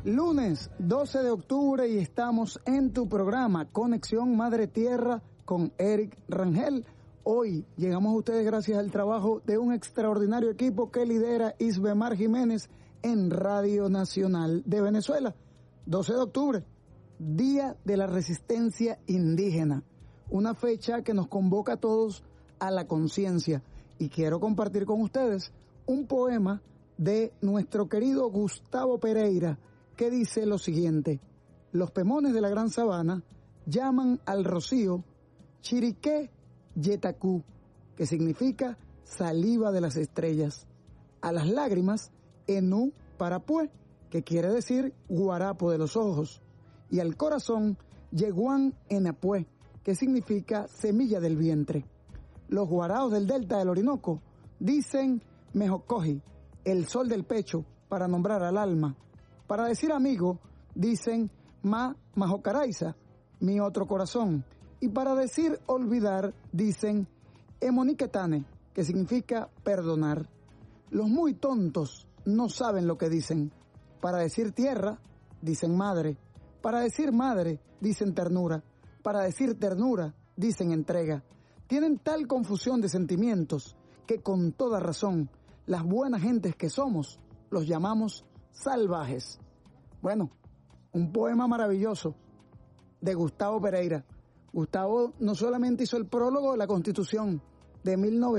Lunes 12 de octubre y estamos en tu programa Conexión Madre Tierra con Eric Rangel. Hoy llegamos a ustedes gracias al trabajo de un extraordinario equipo que lidera Isbemar Jiménez en Radio Nacional de Venezuela. 12 de octubre, Día de la Resistencia Indígena, una fecha que nos convoca a todos a la conciencia. Y quiero compartir con ustedes un poema de nuestro querido Gustavo Pereira, que dice lo siguiente: los pemones de la gran sabana llaman al rocío Chiriqué Yetacú, que significa saliva de las estrellas, a las lágrimas Enú Parapué, que quiere decir guarapo de los ojos, y al corazón Yeguán Enapué, que significa semilla del vientre. Los guaraos del delta del Orinoco dicen Mejocoji, el sol del pecho, para nombrar al alma. Para decir amigo, dicen Majocaraiza, mi otro corazón. Y para decir olvidar, dicen Emoniquetane, que significa perdonar. Los muy tontos no saben lo que dicen. Para decir tierra, dicen madre. Para decir madre, dicen ternura. Para decir ternura, dicen entrega. Tienen tal confusión de sentimientos que con toda razón, las buenas gentes que somos, los llamamos salvajes. Bueno, un poema maravilloso de Gustavo Pereira. Gustavo no solamente hizo el prólogo de la Constitución de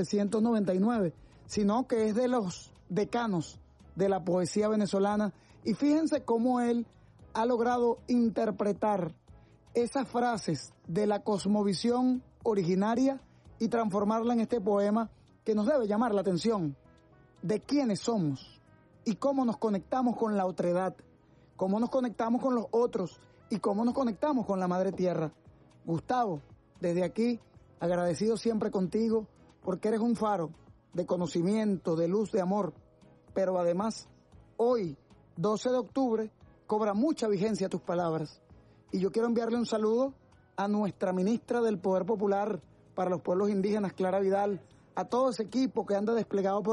1999, sino que es de los decanos de la poesía venezolana. Y fíjense cómo él ha logrado interpretar esas frases de la cosmovisión originaria y transformarla en este poema que nos debe llamar la atención de quiénes somos y cómo nos conectamos con la otredad, cómo nos conectamos con los otros y cómo nos conectamos con la Madre Tierra. Gustavo, desde aquí, agradecido siempre contigo porque eres un faro de conocimiento, de luz, de amor, pero además, hoy, 12 de octubre, cobra mucha vigencia tus palabras. Y yo quiero enviarle un saludo a nuestra ministra del Poder Popular para los Pueblos Indígenas, Clara Vidal, a todo ese equipo que anda desplegado por